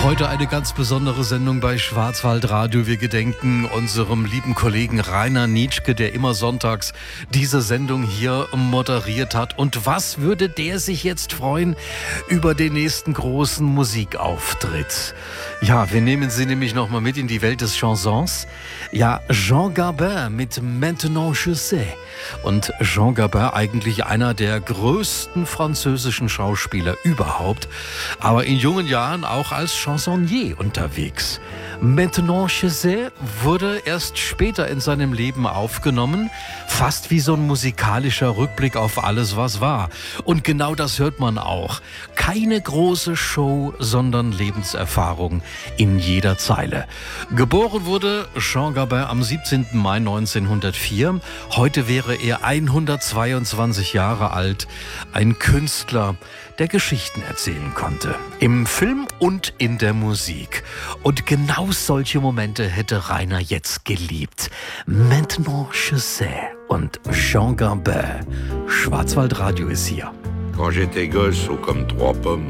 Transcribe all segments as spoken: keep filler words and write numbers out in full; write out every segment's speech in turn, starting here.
Heute eine ganz besondere Sendung bei Schwarzwaldradio. Wir gedenken unserem lieben Kollegen Rainer Nitschke, der immer sonntags diese Sendung hier moderiert hat. Und was würde der sich jetzt freuen über den nächsten großen Musikauftritt? Ja, wir nehmen Sie nämlich noch mal mit in die Welt des Chansons. Ja, Jean Gabin mit Maintenant je sais. Und Jean Gabin eigentlich einer der größten französischen Schauspieler überhaupt, aber in jungen Jahren auch als Chansonnier unterwegs. Maintenant je sais wurde erst später in seinem Leben aufgenommen, fast wie so ein musikalischer Rückblick auf alles, was war. Und genau das hört man auch. Keine große Show, sondern Lebenserfahrung in jeder Zeile. Geboren wurde Jean Gabin am siebzehnten Mai neunzehnhundertvier. Heute wäre er hundertzweiundzwanzig Jahre alt. Ein Künstler, der Geschichten erzählen konnte. Im Film und in der Musik. Und genau solche Momente hätte Rainer jetzt geliebt. Maintenant je sais. Und Jean Gabin. Schwarzwaldradio ist hier. Quand j'étais gosse, haut comme trois pommes,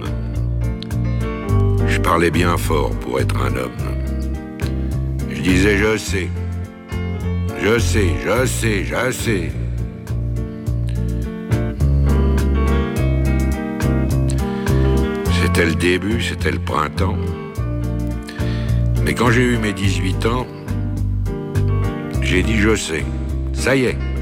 je parlais bien fort pour être un homme. Je disais je sais, je sais, je sais, je sais. C'était le début, c'était le printemps. Mais quand j'ai eu mes dix-huit ans, j'ai dit je sais, ça y est.